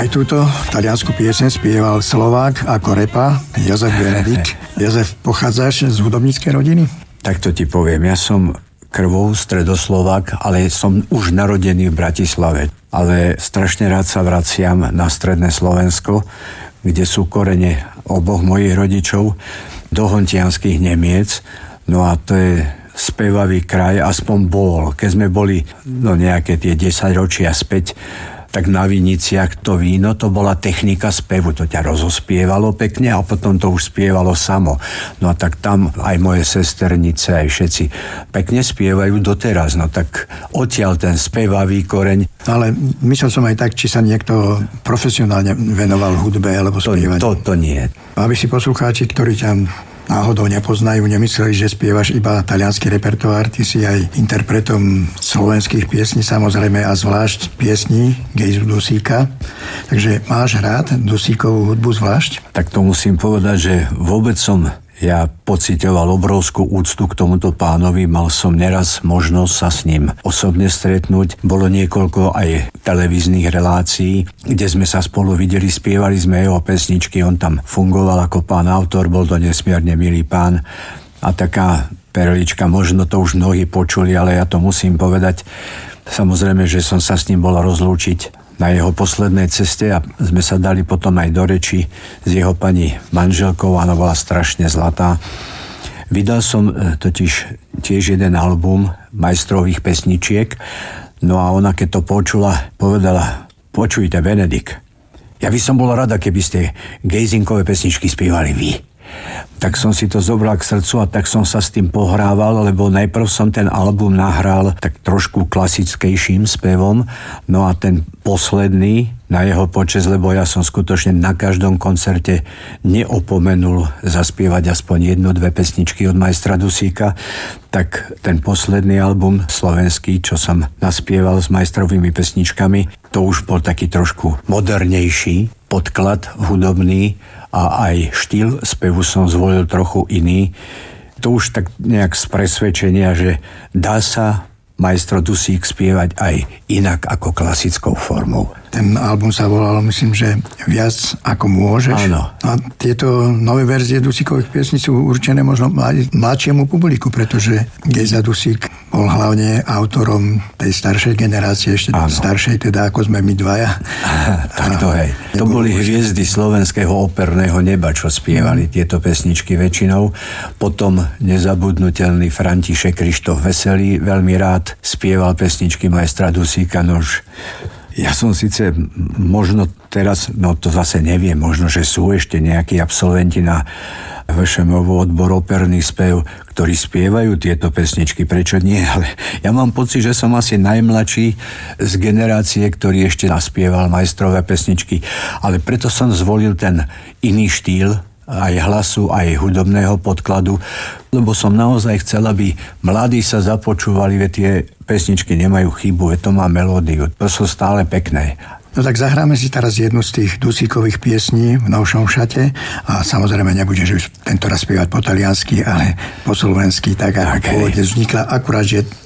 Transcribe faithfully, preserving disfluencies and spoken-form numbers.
Aj túto taliansku pieseň spieval Slovák ako repa Jozef Benedikt. Jozef, pochádzaš z hudobníckej rodiny? Tak to ti poviem, ja som krvou stredoslovák, ale som už narodený v Bratislave. Ale strašne rád sa vraciam na stredné Slovensko, kde sú korene oboch mojich rodičov, do hontianskych Nemiec. No a to je spevavý kraj, aspoň bol. Keď sme boli no nejaké tie desaťročia späť, tak na Viniciach to víno, to bola technika spevu, to ťa rozospievalo pekne a potom to už spievalo samo. No a tak tam aj moje sesternice, aj všetci pekne spievajú doteraz, no tak odtiaľ ten spevavý koreň. Ale myslel som aj tak, či sa niekto profesionálne venoval hudbe alebo spievaniu. To, to, to nie. Aby si poslucháči, ktorí ťa náhodou nepoznajú, nemysleli, že spievaš iba taliansky repertoár, ty si aj interpretom slovenských piesní, samozrejme, a zvlášť piesní Gejzu Dusíka. Takže máš rád Dusíkovú hudbu zvlášť? Tak to musím povedať, že vôbec som ja pociťoval obrovskú úctu k tomuto pánovi, mal som neraz možnosť sa s ním osobne stretnúť. Bolo niekoľko aj televíznych relácií, kde sme sa spolu videli, spievali sme jeho pesničky, on tam fungoval ako pán autor, bol to nesmierne milý pán. A taká perlička, možno to už mnohí počuli, ale ja to musím povedať. Samozrejme, že som sa s ním bol rozlúčiť na jeho poslednej ceste a sme sa dali potom aj do reči s jeho pani manželkou, ona bola strašne zlatá. Vydal som totiž tiež jeden album majstrových pesničiek, no a ona keď to počula, povedala: počujte, Benedikt, ja by som bola rada, keby ste Gejzinkové pesničky spievali vy. Tak som si to zobral k srdcu a tak som sa s tým pohrával, lebo najprv som ten album nahral tak trošku klasickejším spevom, no a ten posledný na jeho počesť, lebo ja som skutočne na každom koncerte neopomenul zaspievať aspoň jednu, dve pesničky od majstra Dusíka, tak ten posledný album slovenský, čo som naspieval s majstrovými pesničkami, to už bol taký trošku modernejší podklad hudobný a aj štýl spevu som zvolil trochu iný. To už tak nejak z presvedčenia, že dá sa majstro Dusík spievať aj inak ako klasickou formou. Ten album sa volal, myslím, že Viac ako môžeš. Áno. A tieto nové verzie Dusíkových piesní sú určené možno mladšiemu publiku, pretože Gejza Dusík bol hlavne autorom tej staršej generácie, ešte áno. staršej, teda ako sme my dvaja. Tak to hej. To boli hviezdy slovenského operného neba, čo spievali tieto pesničky väčšinou. Potom nezabudnutelný František Krištof Veselý veľmi rád spieval pesničky majstra Dusíka, nož ja som síce možno teraz, no to zase neviem, možno, že sú ešte nejakí absolventi na vé š em ó odbor operný spev, ktorí spievajú tieto pesničky, prečo nie, ale ja mám pocit, že som asi najmladší z generácie, ktorý ešte naspieval majstrové pesničky, ale preto som zvolil ten iný štýl, aj hlasu, aj hudobného podkladu, lebo som naozaj chcel, aby mladí sa započúvali, veď tie pesničky nemajú chybu, veď to má melódiu, to sú stále pekné. No tak zahráme si teraz jednu z tých Dusíkových piesní v novšom šate a samozrejme nebudeš už tento raz spievať po taliansky, ale po slovensky, tak ako pôvodne vznikla, akurát, že